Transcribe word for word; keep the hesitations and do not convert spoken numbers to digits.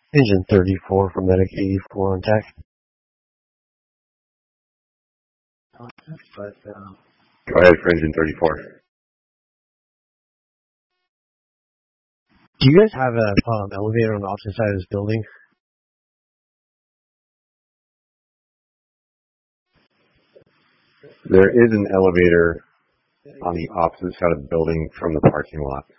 Engine thirty-four for Medic eighty-four on tech. But, uh, Go ahead for engine thirty-four. Do you guys have an um, elevator on the opposite side of this building? There is an elevator on the opposite side of the building from the parking lot.